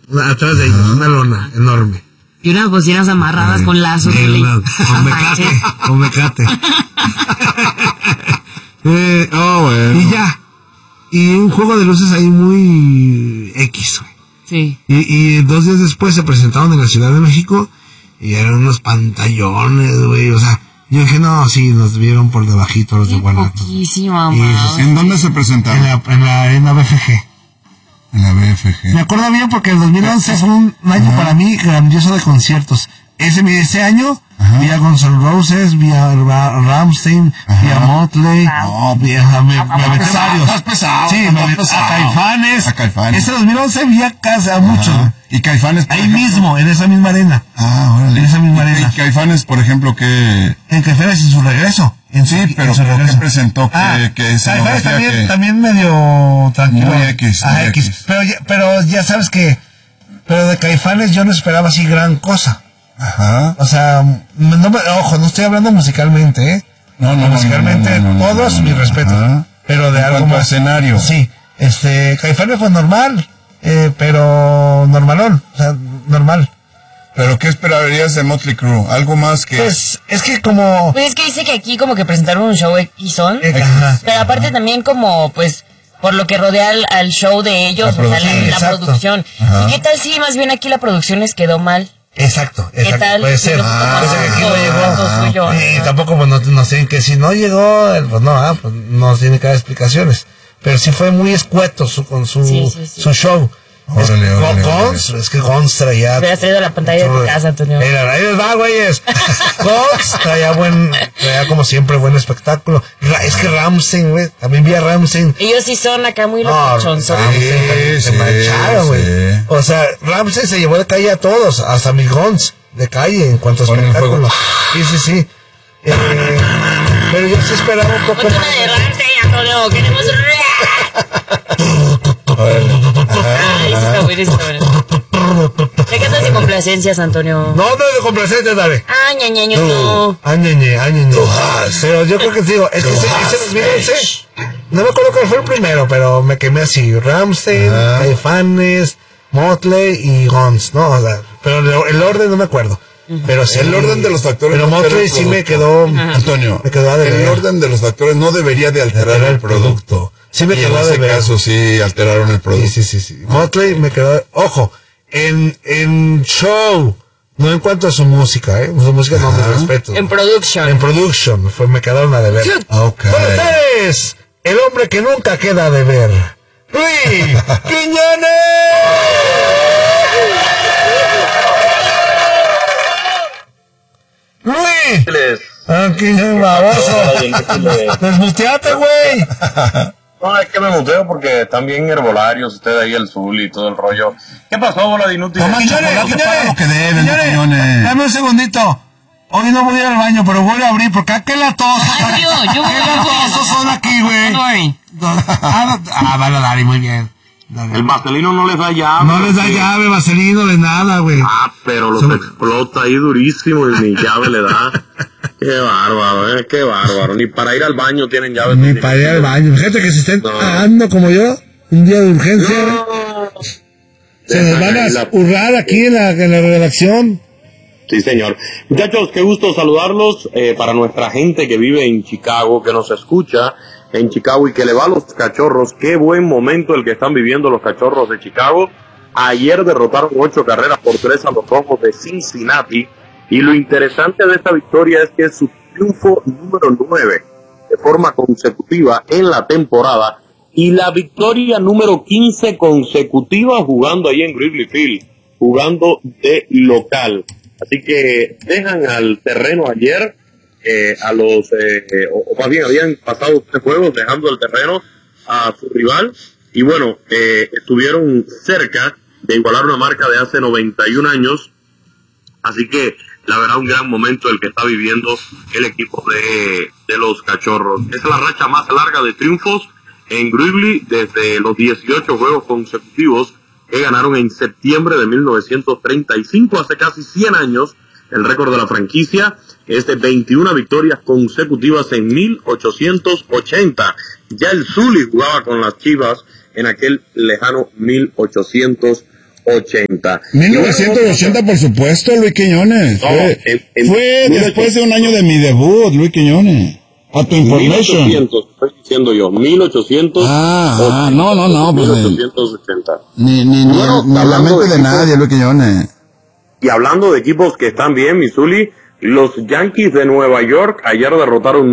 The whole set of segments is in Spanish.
atrás de ellos, una lona enorme. Y unas bocinas amarradas con lazos. Con mecate. Bueno. Y ya. Y un juego de luces ahí muy X, güey. Sí. Y 2 días después se presentaron en la Ciudad de México y eran unos pantallones, güey. O sea, yo dije, no, sí, nos vieron por debajito los de Guanatos. Poquísimo, amado. ¿En dónde se presentaron? En la BFG. En la BFG. Me acuerdo bien porque el 2011 fue un año para mí grandioso de conciertos. Ese año vi a Guns N' Roses, vi a Rammstein, vi a Motley, me aventé varios. Sí, me aventé a Caifanes. Ese 2011 vi a muchos. ¿Y Caifanes? Ahí mismo, en esa misma arena. Órale. En esa misma arena. ¿Y Caifanes, por ejemplo, qué? En Caifanes en su regreso. Pero ¿qué presentó? Que Caifanes también medio tranquilo. Muy X. Pero ya sabes que... Pero de Caifanes yo no esperaba así gran cosa. Ajá. O sea, no estoy hablando musicalmente, ¿eh? Musicalmente, todos mi respeto. Pero de algo más. Escenario. Sí. Caifanes fue normal, pero normalón. O sea, normal. ¿Pero qué esperarías de Motley Crue? ¿Algo más que...? Pues, es que como... Pues es que dice que aquí como que presentaron un show X-on. Pero aparte también como, pues... por lo que rodea al show de ellos, la producción. Ajá. ¿Y qué tal si más bien aquí la producción les quedó mal? Exacto. ¿Qué tal? Puede ser. Puede ser que aquí no llegó. Y tampoco pues, nos tienen que decir, no llegó, pues nos tienen que dar explicaciones. Pero sí fue muy escueto con su show. Es que Gons traía... Hubieras traído la pantalla de tu casa, Antonio. Ahí les va, güeyes. Gons traía como siempre, buen espectáculo. Es que Rammstein, güey, también vi a Rammstein. Ellos sí son acá muy locochonzos. Se mancharon, güey. O sea, Rammstein se llevó de calle a todos, hasta mis Gons de calle en cuanto a espectáculo. Sí. Pero yo sí esperaba un poco más. de Rammstein, Antonio, queremos... Ay, eso está bueno. ¿Qué cantas de complacencias, Antonio? No de complacencias, dale. Ñañaño, no. Pero yo creo que digo, ese 2011, no me acuerdo cuál fue el primero, pero me quemé así. Rammstein, Caifanes, Motley y Guns, ¿no? O sea, pero el orden no me acuerdo. Pero sí, el orden de los factores... Pero Motley sí me quedó... Antonio, me quedó el orden de los factores no debería de alterar el producto. Sí me quedó en ese caso sí alteraron el producto. Sí. Motley me quedó... Ojo, en show, no en cuanto a su música, Su música no me respeto. En production. Me quedaron a deber. Okay. Con ustedes, el hombre que nunca queda a deber, Luis Quiñones. Luis. Aquí, baboso. Desmuteate, güey. No, es que me muteo porque están bien herbolarios ustedes ahí, el Zul y todo el rollo. ¿Qué pasó, bola de inútil? Quiñones, dame un segundito. Hoy no voy a ir al baño, pero voy a abrir porque qué latosos. Yo voy qué latosos son aquí, güey. Vale, Dari, muy bien. El vaselino no les da llave. No les da llave, vaselino, de nada, güey. Pero los explota ahí durísimo y ni llave le da. Qué bárbaro, qué bárbaro. Ni para ir al baño tienen llave. Ni para ir al baño. Fíjate que se estén cagando como yo, un día de urgencia. Se nos van a hurrar aquí en la redacción. Sí, señor. Muchachos, qué gusto saludarlos. Para nuestra gente que vive en Chicago, que nos escucha en Chicago y que le va a los Cachorros, qué buen momento el que están viviendo los Cachorros de Chicago. Ayer derrotaron 8-3 a los Rojos de Cincinnati. Y lo interesante de esta victoria es que es su triunfo número 9 de forma consecutiva en la temporada y la victoria número 15 consecutiva jugando ahí en Wrigley Field, jugando de local. Así que dejan al terreno ayer o más bien habían pasado 3 juegos dejando el terreno a su rival y bueno, estuvieron cerca de igualar una marca de hace 91 años. Así que la verdad un gran momento el que está viviendo el equipo de los Cachorros. Es la racha más larga de triunfos en Wrigley desde los 18 juegos consecutivos que ganaron en septiembre de 1935, hace casi 100 años. El récord de la franquicia es de 21 victorias consecutivas en 1880. Ya el Zuli jugaba con las Chivas en aquel lejano 1880. 1980. 1980, por supuesto, Luis Quiñones. No, fue después de un año de mi debut, Luis Quiñones. A tu information. 1800, estoy diciendo yo, 1800. No, pues 1880. Ni la mente de nadie, Luis Quiñones. Y hablando de equipos que están bien, Missouri, los Yankees de Nueva York ayer derrotaron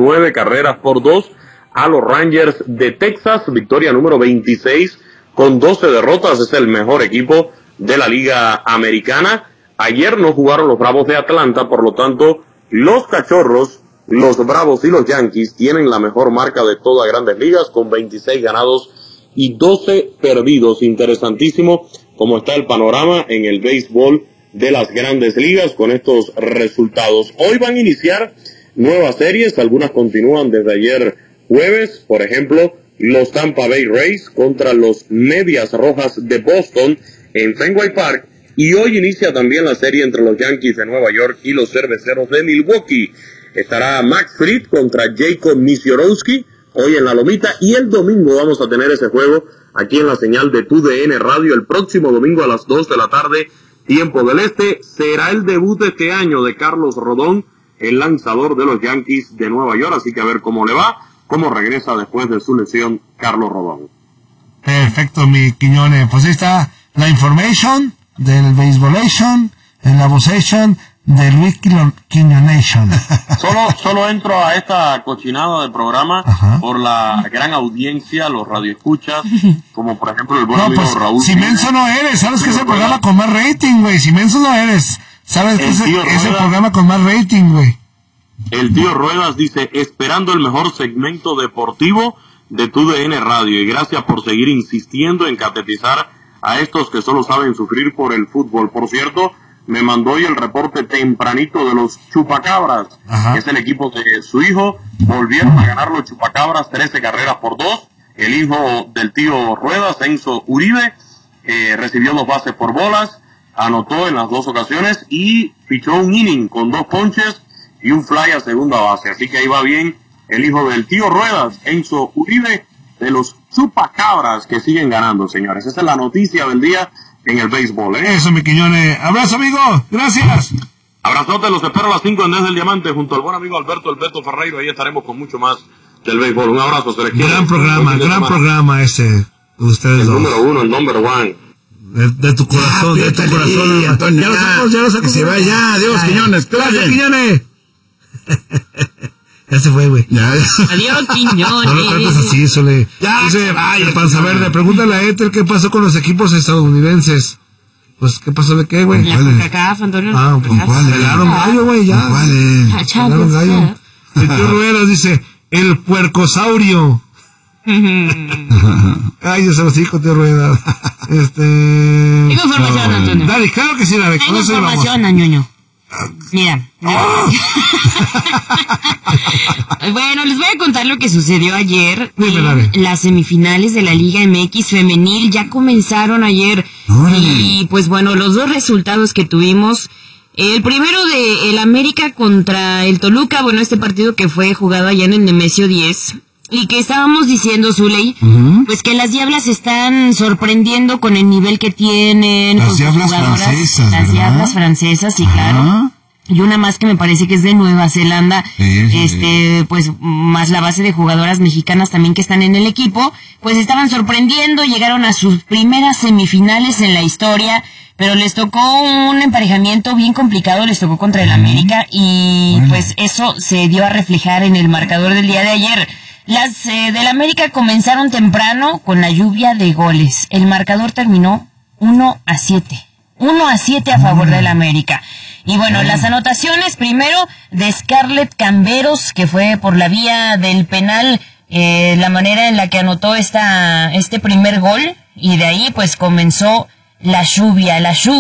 9-2 a los Rangers de Texas, victoria número 26 con 12 derrotas, es el mejor equipo de la Liga Americana. Ayer no jugaron los Bravos de Atlanta, por lo tanto, los Cachorros, los Bravos y los Yankees tienen la mejor marca de todas Grandes Ligas con 26 ganados y 12 perdidos. Interesantísimo cómo está el panorama en el béisbol de las Grandes Ligas con estos resultados. Hoy van a iniciar nuevas series, algunas continúan desde ayer jueves, por ejemplo, los Tampa Bay Rays contra los Medias Rojas de Boston en Fenway Park, y hoy inicia también la serie entre los Yankees de Nueva York y los Cerveceros de Milwaukee. Estará Max Fried contra Jacob Misiorowski hoy en la Lomita, y el domingo vamos a tener ese juego aquí en la señal de TUDN Radio. El próximo domingo a las 2 de la tarde, tiempo del este, será el debut de este año de Carlos Rodón, el lanzador de los Yankees de Nueva York, así que a ver cómo le va, cómo regresa después de su lesión Carlos Rodón. Perfecto, mi Quiñones. Pues ahí está la information del Baseballation, en la Vocation de Luis Quiñonation. Solo entro a esta cochinada del programa por la gran audiencia, los radioescuchas, como por ejemplo el buen amigo pues, Raúl. Si menso no eres, ¿sabes que es el programa con más rating, güey? Si menso no eres, ¿sabes que es el programa con más rating, güey? El tío Ruedas dice, esperando el mejor segmento deportivo de TUDN Radio, y gracias por seguir insistiendo en catetizar a estos que solo saben sufrir por el fútbol. Por cierto, me mandó hoy el reporte tempranito de los Chupacabras, que es el equipo de su hijo. Volvieron a ganar los Chupacabras 13-2. El hijo del tío Ruedas, Enzo Uribe, recibió 2 bases por bolas, anotó en las 2 ocasiones y fichó un inning con 2 ponches y un fly a segunda base. Así que ahí va bien el hijo del tío Ruedas, Enzo Uribe, de los Chupacabras, que siguen ganando, señores. Esa es la noticia del día en el béisbol, ¿eh? Eso, mi Quiñones. Abrazo, amigo. Gracias. Abrazote, los espero a las 5 en Desde el Diamante, junto al buen amigo Alberto El Beto Ferreiro. Ahí estaremos con mucho más del béisbol. Un abrazo, se les quiere. Gran programa ese. Ustedes el dos. Número 1, el number 1. De tu corazón, de tu corazón. Antonio, Ya lo saco. Que se vaya, adiós, Quiñones. Gracias, Quiñones. Ya se fue, güey. Adiós, Quiñones. No lo trates así, Sole. Dice, el Panza Verde, pregúntale a Ethel qué pasó con los equipos estadounidenses. Pues, ¿qué pasó de qué, güey? La CONCACAF, Antonio. Pelaron gallo, güey, ya. Pelaron gallo. El tío Ruedas dice, el puercosaurio. Ay, yo se los dijo, tío Ruedas. Tengo información, Antonio. Dale, claro que sí, dale. Tengo información, Añoño. Mira. Bueno, les voy a contar lo que sucedió ayer. Las semifinales de la Liga MX femenil ya comenzaron ayer. Y pues bueno, los 2 resultados que tuvimos. El primero de el América contra el Toluca, bueno, este partido que fue jugado allá en el Nemesio 10. Y que estábamos diciendo, Zuley, pues que las Diablas están sorprendiendo con el nivel que tienen. Las con Diablas sus jugadoras, francesas, las Diablas francesas, sí, claro. Y una más que me parece que es de Nueva Zelanda, pues más la base de jugadoras mexicanas también que están en el equipo, pues estaban sorprendiendo, llegaron a sus primeras semifinales en la historia, pero les tocó un emparejamiento bien complicado, les tocó contra el América, y pues eso se dio a reflejar en el marcador del día de ayer. Las del América comenzaron temprano con la lluvia de goles. El marcador terminó 1-7. 1-7 a favor del América. Y bueno, las anotaciones primero de Scarlett Camberos, que fue por la vía del penal, la manera en la que anotó este primer gol, y de ahí pues comenzó la lluvia.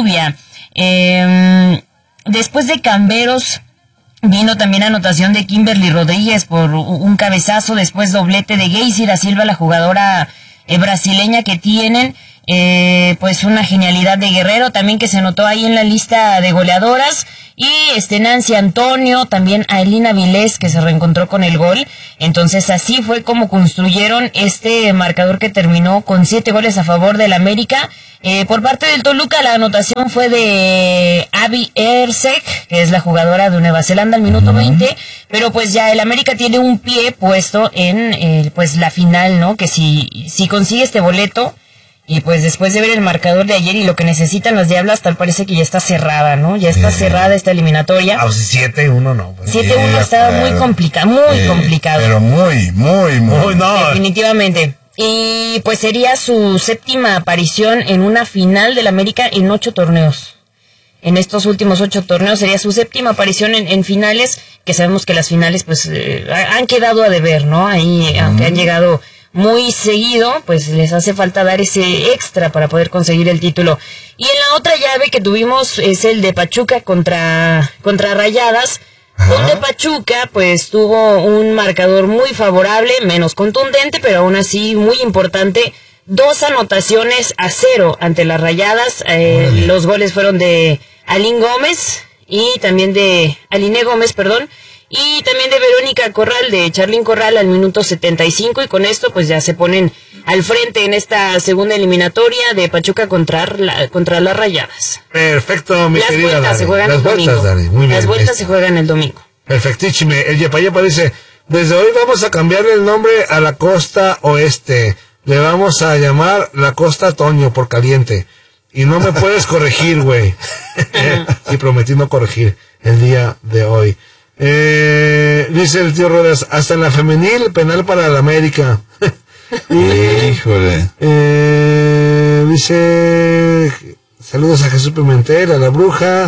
Después de Camberos vino también anotación de Kimberly Rodríguez por un cabezazo, después doblete de Geisira Silva, la jugadora brasileña que tienen, pues una genialidad de Guerrero también que se notó ahí en la lista de goleadoras, y Nancy Antonio, también a Elina Vilés que se reencontró con el gol. Entonces así fue como construyeron este marcador que terminó con 7 goles a favor del América. Por parte del Toluca la anotación fue de Abby Ersek, que es la jugadora de Nueva Zelanda al minuto 20, pero pues ya el América tiene un pie puesto en pues la final, ¿no? Que si consigue este boleto, y pues después de ver el marcador de ayer y lo que necesitan las Diablas, tal parece que ya está cerrada, ¿no? Ya está cerrada esta eliminatoria. Ah, 7-1 no. Pues. 7-1 estaba muy complicado, muy complicado. Pero muy no. Definitivamente. Y pues sería su séptima aparición en una final del América en 8 torneos. En estos últimos 8 torneos sería su séptima aparición en finales, que sabemos que las finales pues han quedado a deber, ¿no? Ahí, aunque han llegado muy seguido, pues les hace falta dar ese extra para poder conseguir el título. Y en la otra llave que tuvimos es el de Pachuca contra Rayadas, donde Pachuca pues tuvo un marcador muy favorable, menos contundente, pero aún así muy importante. 2 anotaciones a 0 ante las Rayadas. Los goles fueron de Aline Gómez y también de Aline Gómez, perdón. Y también de Verónica Corral, de Charlín Corral al minuto 75, y con esto pues ya se ponen al frente en esta segunda eliminatoria de Pachuca contra las Rayadas. Perfecto, mi querida Las vueltas se juegan el domingo. Las vueltas se juegan el domingo. Perfectísimo. El Yepa dice, desde hoy vamos a cambiarle el nombre a la costa oeste. Le vamos a llamar la costa Toño por caliente. Y no me puedes corregir, güey. Y prometí no corregir el día de hoy. Dice el tío Rodas, hasta en la femenil, penal para la América. Híjole. Dice, saludos a Jesús Pimentel, a la bruja.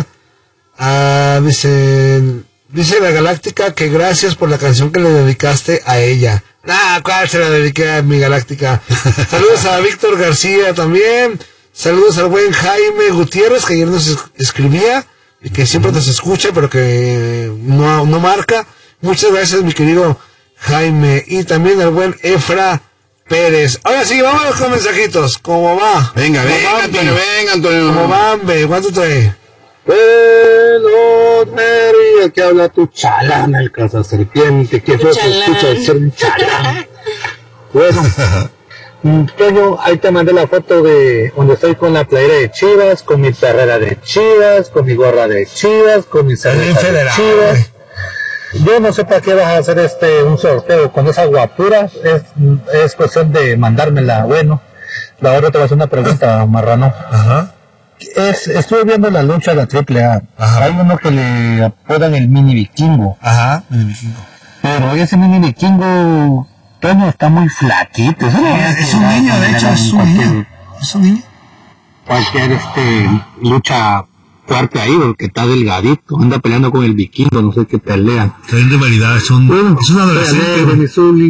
Dice la Galáctica que gracias por la canción que le dedicaste a ella. ¿Cuál se la dediqué a mi Galáctica? Saludos a Víctor García también. Saludos al buen Jaime Gutiérrez, que ayer nos escribía y que siempre nos escucha, pero que no marca. Muchas gracias, mi querido Jaime. Y también al buen Efra Pérez. Ahora sí, vámonos con mensajitos. ¿Cómo va? Venga, Antonio. ¿Cómo va, hombre? ¿Cuánto trae? Bueno, Mary, aquí habla tu chalán, el cazaserpiente, que fue se escucha de ser un chalán. Bueno, Toño, ahí te mandé la foto de donde estoy con la playera de Chivas, con mi perrera de Chivas, con mi gorra de Chivas, con mi cerveza de Chivas. Yo no sé para qué vas a hacer un sorteo con esa guapura, es cuestión de mandármela. Bueno, la otra te voy a hacer una pregunta, marrano. Ajá. Estuve viendo la lucha de la AAA. Ajá. Hay uno que le apodan el mini vikingo. Ajá, mini vikingo. Pero ese mini vikingo, Toño, está muy flaquito. Es un niño, de hecho, es un niño. Cualquier lucha fuerte ahí, porque está delgadito, anda peleando con el vikingo, no sé qué pelean. Traen rivalidad, es un adolescente.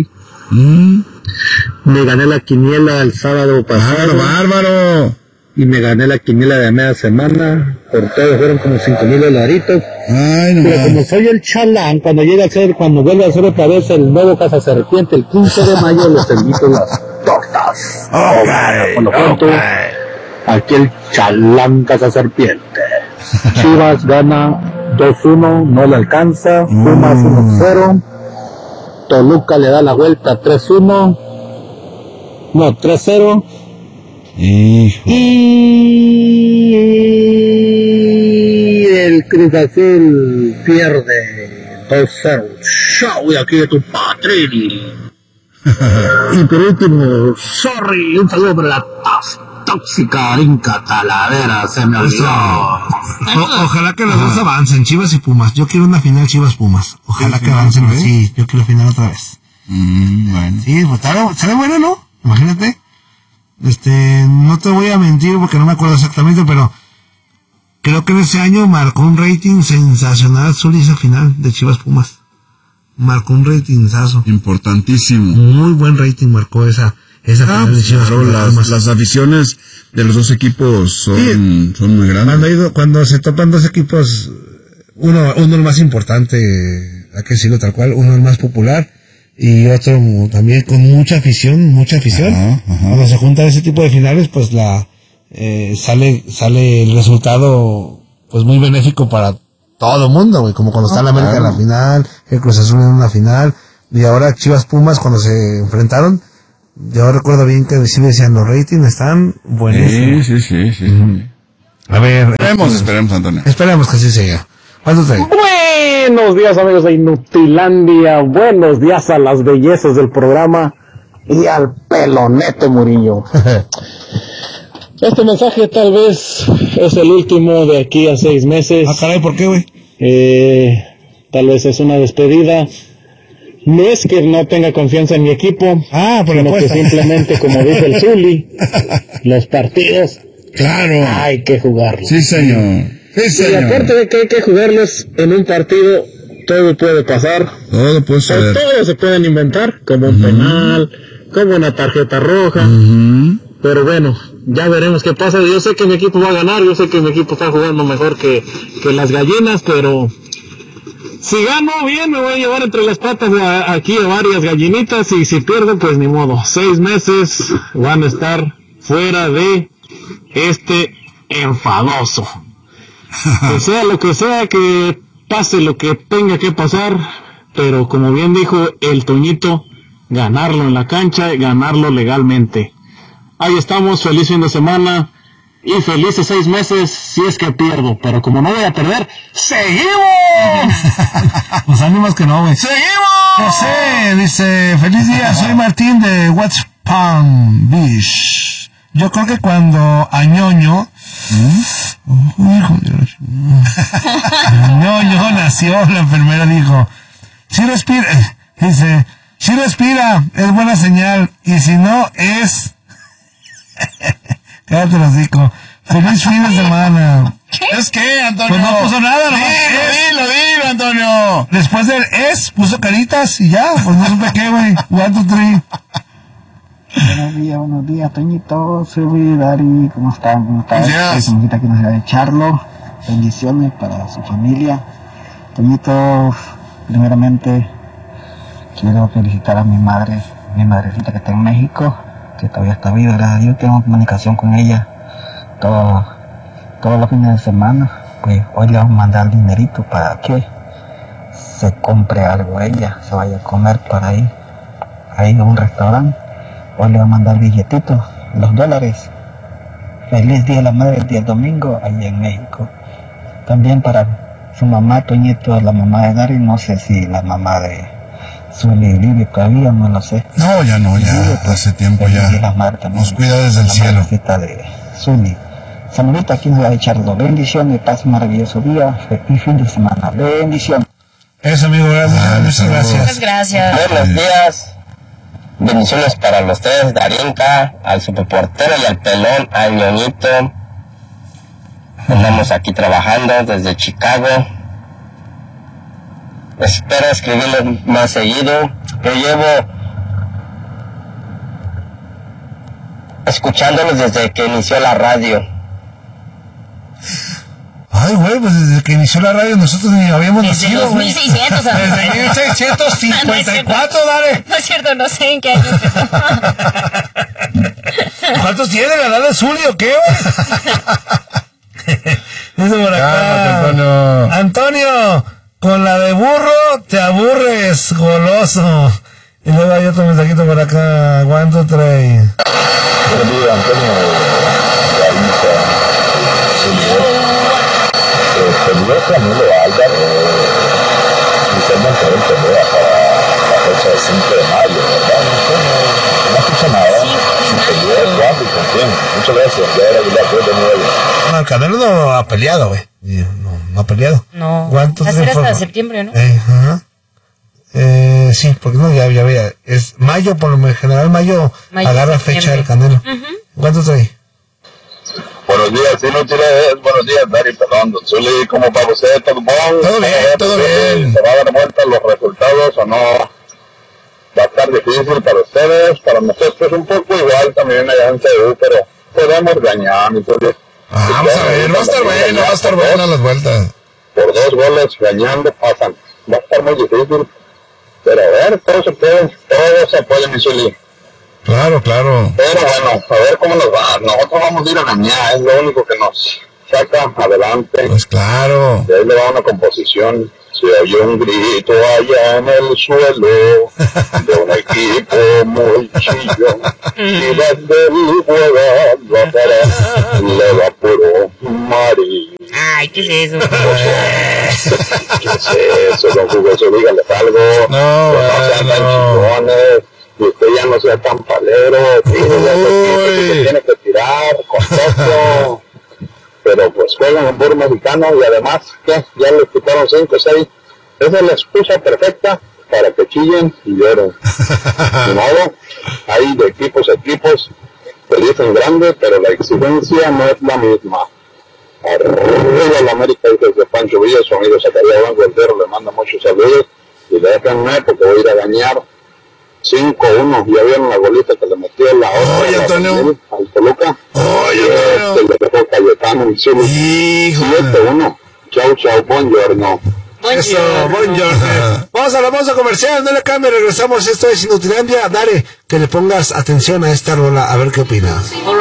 Me gané la quiniela el sábado pasado. ¡Bárbaro! Y me gané la quiniela de media semana, por todo fueron como $5,000. Ay, no. Pero como soy el chalán, cuando vuelva a hacer otra vez el nuevo cazaserpiente, el 15 de mayo, les invito las tortas. Por lo pronto, aquí el chalán cazaserpiente. Chivas gana 2-1, no le alcanza. Pumas 1-0. Toluca le da la vuelta 3-1. No, 3-0. Hijo. Y el Cruz Azul pierde 2-0. Chau, de aquí de tu Patrini. Y por último, sorry, un saludo para la tóxica Inca Talavera, se me olvidó. Ojalá que los dos avancen, Chivas y Pumas. Yo quiero una final Chivas-Pumas. Ojalá que avancen. Sí, yo quiero final otra vez. Bueno. Sí, pues será bueno, ¿no? Imagínate. No te voy a mentir porque no me acuerdo exactamente, pero creo que en ese año marcó un rating sensacional Zuli esa final de Chivas Pumas. Marcó un ratingazo. Importantísimo. Muy buen rating marcó esa final de Chivas Pumas. Las aficiones de los dos equipos son muy grandes. Cuando se topan dos equipos, uno el más importante, hay que decirlo tal cual, uno el más popular, y otro también con mucha afición. Cuando se juntan ese tipo de finales, pues sale el resultado pues muy benéfico para todo el mundo, güey, como cuando está la América en la final, el Cruz Azul en una final, y ahora Chivas Pumas cuando se enfrentaron, yo recuerdo bien que sí me decían, los ratings están buenísimos. Sí. A ver. Esperemos, Antonio. Esperemos que así sea. ¿Cuánto trae? Buenos días, amigos de Inutilandia. Buenos días a las bellezas del programa y al pelonete Murillo. Este mensaje tal vez es el último de aquí a 6 meses. Ah, caray, ¿por qué, güey? Tal vez es una despedida. No es que no tenga confianza en mi equipo, sino que simplemente, como dice el Zuli, los partidos, claro, hay que jugarlos. Sí, señor. Y aparte de que hay que jugarlos en un partido, todo puede pasar. Todo puede ser. Todo se pueden inventar, como un penal, como una tarjeta roja. Pero bueno, ya veremos qué pasa. Yo sé que mi equipo va a ganar, yo sé que mi equipo está jugando mejor que las gallinas, pero si gano bien me voy a llevar entre las patas aquí a varias gallinitas, y si pierdo pues ni modo. 6 meses van a estar fuera de este enfadoso. Que sea lo que sea, que pase lo que tenga que pasar, pero como bien dijo el Toñito, ganarlo en la cancha y ganarlo legalmente. Ahí estamos, feliz fin de semana y felices 6 meses si es que pierdo, pero como no voy a perder, ¡seguimos! Pues ánimos que no, güey. ¡Seguimos! José dice, feliz día, soy Martín de West Palm Beach. Yo creo que cuando a Ñoño Ñoño nació, la enfermera dijo, si respira, dice, si respira, es buena señal, y si no, es... Cállate los hocico. Feliz fin de semana. ¿Es qué, Antonio? Pues no puso nada, nomás. Dilo, Antonio. Después del puso caritas y ya, pues no supe qué, güey. 1, 2, 3. Buenos días, Toñito, soy Dari, ¿cómo están? Gracias. Soy Toñita que nos va a echarlo. Bendiciones para su familia. Toñito, primeramente quiero felicitar a mi madrecita que está en México, que todavía está viva, gracias a Dios, tengo comunicación con ella todos los fines de semana. Pues hoy le vamos a mandar dinerito para que se compre algo ella, se vaya a comer para ahí a un restaurante. Hoy le va a mandar billetitos, los $. Feliz Día de la Madre el día domingo allá en México. También para su mamá, Toñito, la mamá de Dari, no sé si la mamá de Zuli vive todavía, no lo sé. No, ya no, ya pues, hace tiempo ya. Nos cuida desde el cielo. De Zuli. Saludita, aquí nos va a echarlo. Bendiciones, paz, maravilloso día y fin de semana. Bendiciones. Eso, amigo, muchas gracias. Muchas gracias. Buenos días. Bendiciones para los tres, Darinka, al superportero y al pelón, al Ñoñito. Andamos aquí trabajando desde Chicago. Espero escribirles más seguido. Yo llevo escuchándolos desde que inició la radio. Ay, güey, pues desde que inició la radio nosotros ni habíamos Desde nacido. los 1600. Desde 1654, dale. No es cierto, no sé en qué año empezó. ¿Cuántos tiene la edad de Zuli o qué, güey? Dice por acá. Antonio, con la de burro te aburres, goloso. Y luego hay otro mensajito por acá. 1, 2, 3. Buenos días, Antonio. Pedro Camilo Álvaro inicialmente el pelea para la fecha del 5 de mayo, ¿verdad? No escucha nada. Si pelea, ¿cuándo y con quién? Muchas gracias. Ya era Aguilar, 2 de 9. No, el Canelo no ha peleado, güey. No ha peleado. No. ¿Cuántos Va a ser hasta septiembre, ¿no? Ajá. Sí, porque no, ya veía. Es mayo, por lo general, mayo agarra fecha del Canelo. ¿Cuánto trae? Buenos días, inútiles. Buenos días, Dari, perdón, don Zuli. ¿Cómo va usted? ¿Todo bien? Todo bien. ¿Se va a dar vuelta los resultados o no? Va a estar difícil para ustedes, para nosotros un poco igual también allá en CU, pero podemos ganar, mi Zuli. Vamos a ver, va a estar buena las vueltas. Por 2 goles ganando pasan. Va a estar muy difícil. Pero a ver, todo se puede, mi Zuli. Claro. Pero bueno, a ver cómo nos va. Nosotros vamos a ir a ganar, es lo único que nos saca adelante. Pues claro. De ahí le va una composición. Se oye un grito allá en el suelo de un equipo muy chillón y desde el juego le evaporó Mari. Ay, ¿qué es eso? ¿Qué es eso, don Jugoso? Dígale algo. No, sean tan chillones. Y usted ya no sea tan palero. Se tiene que tirar con todo. Pero pues juegan en fútbol mexicano y además, ¿qué? Ya les quitaron 5 o 6. Esa es la excusa perfecta para que chillen y lloren. De modo, hay de equipos a equipos, se dicen grandes, pero la exigencia no es la misma. Arriba la América, dice de Pancho Villa, su amigo Zacarías Blanco del Cerro, le manda muchos saludos y déjenme porque voy a ir a gañar 5-1. Ya vieron la golita que le metió la otra al Toluca. Se le dejó Cayetano y Zulu. 7-1. Chau, buongiorno. Eso, buongiorno. Vamos a la pausa comercial, no le cambie, regresamos. Esto es Inutilandia. Dale, que le pongas atención a esta rola, a ver qué opinas.